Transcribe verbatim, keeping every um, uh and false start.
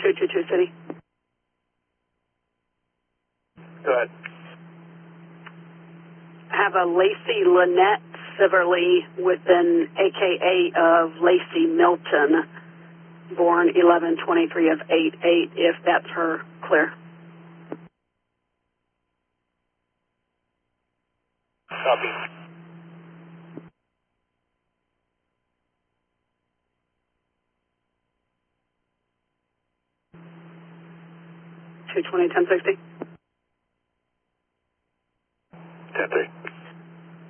two two two City. Go ahead. Have a Lacey Lynette Siverly with an A K A of Lacey Milton, born eleven twenty-three of eight eight, if that's her, clear. Copy. two twenty, ten sixty.